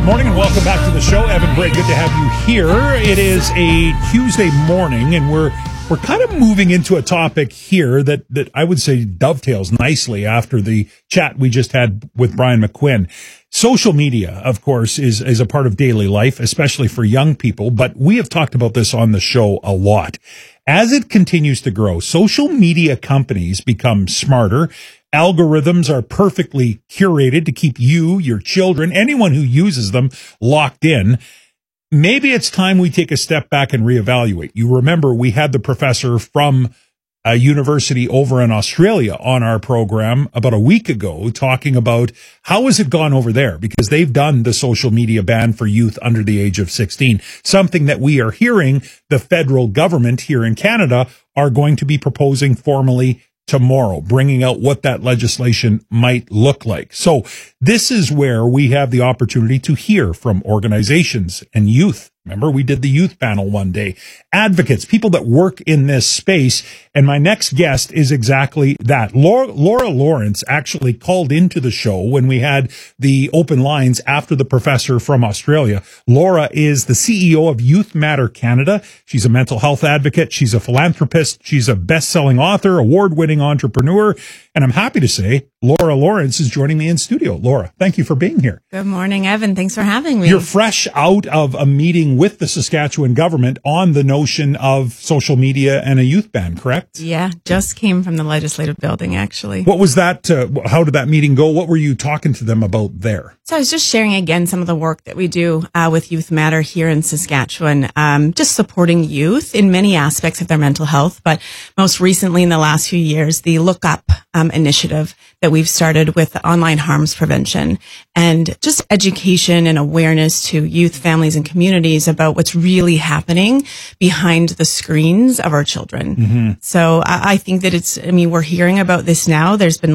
Morning and welcome back to the show. Evan Bray, good to have you here. It is a Tuesday morning and we're kind of moving into a topic here that I would say dovetails nicely after the chat we just had with Brian McQuinn. Social media, of course, is a part of daily life, especially for young people, but we have talked about this on the show a lot. As it continues to grow, social media companies become smarter. Algorithms are perfectly curated to keep you, your children, anyone who uses them locked in. Maybe it's time we take a step back and reevaluate. You remember we had the professor from a university over in Australia on our program about a week ago talking about how has it gone over there, because they've done the social media ban for youth under the age of 16, something that we are hearing the federal government here in Canada are going to be proposing formally tomorrow, bringing out what that legislation might look like. So this is where we have the opportunity to hear from organizations and youth. Remember, we did the youth panel one day. Advocates, people that work in this space. And my next guest is exactly that. Laura Lawrence actually called into the show when we had the open lines after the professor from Australia. Laura is the CEO of Youth Matter Canada. She's a mental health advocate. She's a philanthropist. She's a best-selling author, award-winning entrepreneur. And I'm happy to say Laura Lawrence is joining me in studio. Laura, thank you for being here. Good morning, Evan. Thanks for having me. You're fresh out of a meeting with the Saskatchewan government on the notion of social media and a youth ban, correct? Yeah, just came from the legislative building, actually. What was that? How did that meeting go? What were you talking to them about there? So I was just sharing again some of the work that we do with Youth Matter here in Saskatchewan, just supporting youth in many aspects of their mental health. But most recently in the last few years, the Look Up initiative that we've started with online harms prevention and just education and awareness to youth, families, and communities about what's really happening behind the screens of our children. Mm-hmm. So I think that we're hearing about this now. There's been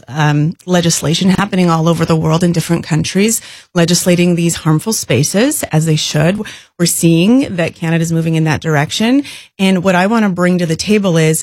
legislation happening all over the world in different countries, legislating these harmful spaces as they should. We're seeing that Canada's moving in that direction. And what I want to bring to the table is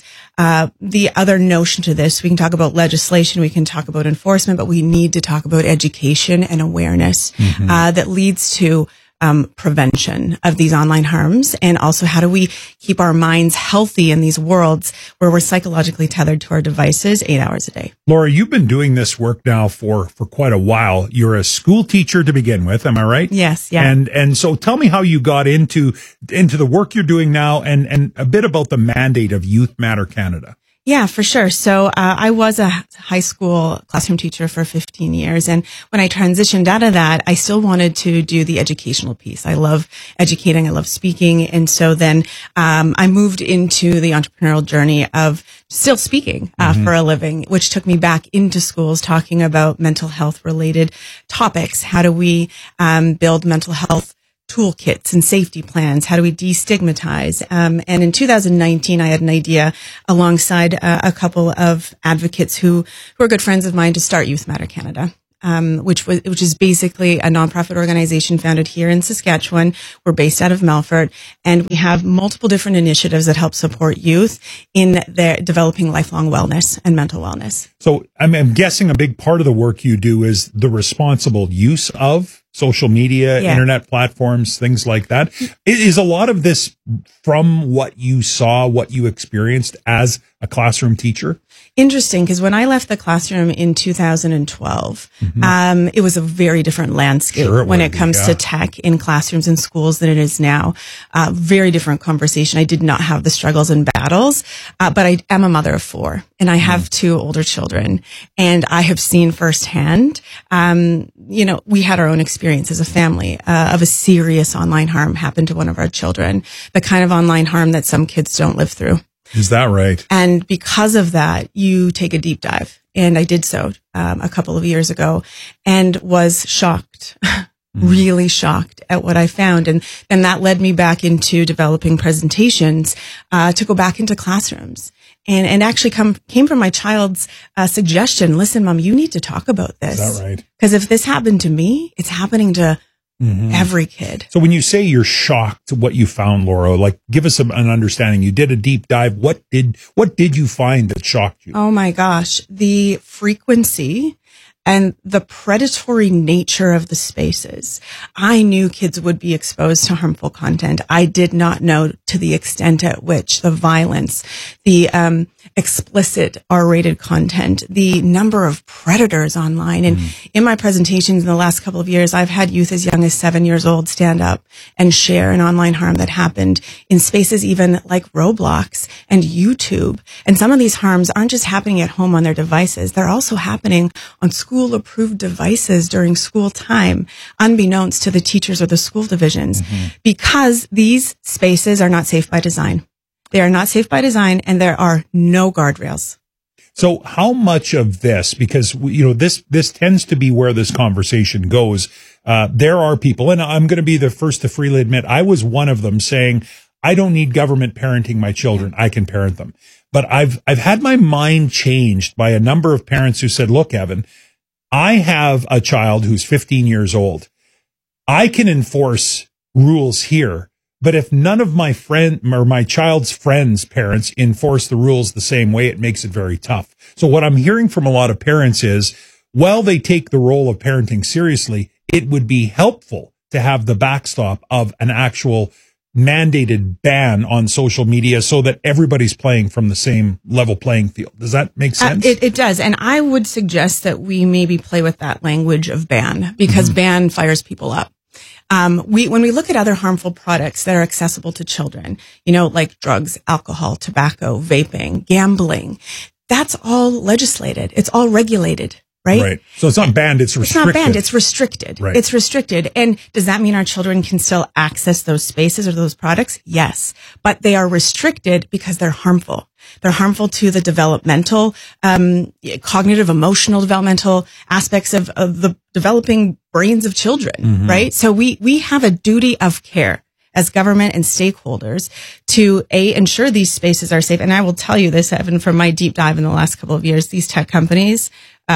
the other notion to this. We can talk about legislation, we can talk about enforcement, but we need to talk about education and awareness that leads to prevention of these online harms, and also how do we keep our minds healthy in these worlds where we're psychologically tethered to our devices 8 hours a day. Laura, you've been doing this work now for quite a while. You're a school teacher to begin with, am I right? Yes, yeah. And so tell me how you got into the work you're doing now and a bit about the mandate of Youth Matter Canada. Yeah, for sure. So I was a high school classroom teacher for 15 years. And when I transitioned out of that, I still wanted to do the educational piece. I love educating. I love speaking. And so then I moved into the entrepreneurial journey of still speaking for a living, which took me back into schools talking about mental health related topics. How do we build mental health toolkits and safety plans? How do we destigmatize? And in 2019, I had an idea alongside a couple of advocates who are good friends of mine to start Youth Matter Canada. Which is basically a nonprofit organization founded here in Saskatchewan. We're based out of Melfort, and we have multiple different initiatives that help support youth in their developing lifelong wellness and mental wellness. So I'm guessing a big part of the work you do is the responsible use of social media, internet platforms, things like that. Is a lot of this from what you saw, what you experienced as a classroom teacher? Interesting, because when I left the classroom in 2012, it was a very different landscape when it comes to tech in classrooms and schools than it is now. Very different conversation. I did not have the struggles and battles, but I am a mother of 4, and I have 2 older children, and I have seen firsthand, we had our own experience as a family of a serious online harm happen to one of our children, the kind of online harm that some kids don't live through. Is that right? And because of that, you take a deep dive. And I did so a couple of years ago and was shocked, really shocked at what I found. And then that led me back into developing presentations to go back into classrooms. And actually came from my child's suggestion. Listen, Mom, you need to talk about this. Is that right? Because if this happened to me, it's happening to every kid. So when you say you're shocked what you found, Laura, like give us an understanding. You did a deep dive. What did you find that shocked you? Oh my gosh. The frequency and the predatory nature of the spaces, I knew kids would be exposed to harmful content. I did not know to the extent at which the violence, the explicit R-rated content, the number of predators online. And in my presentations in the last couple of years, I've had youth as young as 7 years old stand up and share an online harm that happened in spaces even like Roblox and YouTube. And some of these harms aren't just happening at home on their devices. They're also happening on school-approved devices during school time, unbeknownst to the teachers or the school divisions, because these spaces are not safe by design. They are not safe by design, and there are no guardrails. So how much of this, because, this tends to be where this conversation goes. There are people, and I'm going to be the first to freely admit, I was one of them saying, I don't need government parenting my children. I can parent them. But I've had my mind changed by a number of parents who said, look, Evan, I have a child who's 15 years old. I can enforce rules here. But if none of my friend or my child's friends' parents enforce the rules the same way, it makes it very tough. So what I'm hearing from a lot of parents is, while they take the role of parenting seriously, it would be helpful to have the backstop of an actual mandated ban on social media so that everybody's playing from the same level playing field. Does that make sense? It does. And I would suggest that we maybe play with that language of ban, because ban fires people up. When we look at other harmful products that are accessible to children, like drugs, alcohol, tobacco, vaping, gambling, that's all legislated. It's all regulated, right? Right. So it's not banned, it's restricted. It's not banned, it's restricted. Right. It's restricted. And does that mean our children can still access those spaces or those products? Yes. But they are restricted because they're harmful. They're harmful to the developmental, cognitive, emotional developmental aspects of the developing brains of children, right? So we have a duty of care as government and stakeholders to ensure these spaces are safe. And I will tell you this, Evan, from my deep dive in the last couple of years, these tech companies,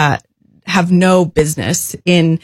have no business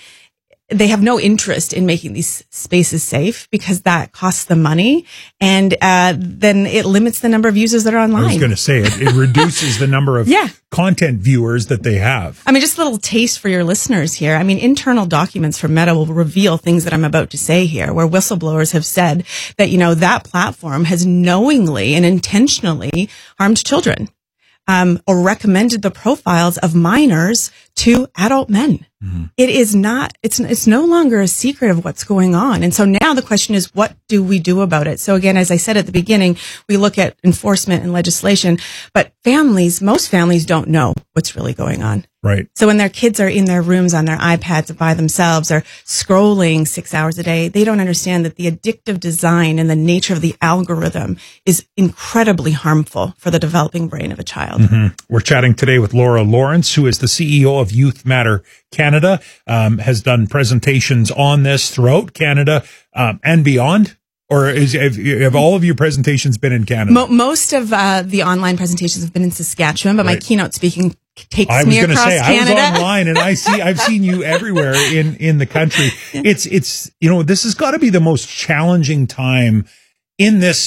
they have no interest in making these spaces safe, because that costs them money, and then it limits the number of users that are online. I was going to say it reduces the number of content viewers that they have. I mean, just a little taste for your listeners here. I mean, internal documents from Meta will reveal things that I'm about to say here, where whistleblowers have said that, that platform has knowingly and intentionally harmed children, or recommended the profiles of minors to adult men. It is not, it's no longer a secret of what's going on. And so now the question is, what do we do about it? So again, as I said at the beginning, we look at enforcement and legislation, but most families don't know what's really going on. Right. So when their kids are in their rooms on their iPads by themselves or scrolling 6 hours a day, they don't understand that the addictive design and the nature of the algorithm is incredibly harmful for the developing brain of a child. We're chatting today with Laura Lawrence, who is the CEO of Youth Matter Canada, has done presentations on this throughout Canada and beyond. Or have all of your presentations been in Canada? Most of the online presentations have been in Saskatchewan, but my keynote speaking takes me across Canada. I was online and I've seen you everywhere in the country. It's this has got to be the most challenging time in this